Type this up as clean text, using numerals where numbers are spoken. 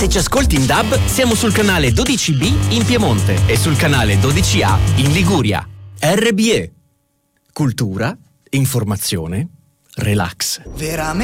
Se ci ascolti in DAB, siamo sul canale 12B in Piemonte e sul canale 12A in Liguria. RBE. Cultura, informazione, relax. Veramente.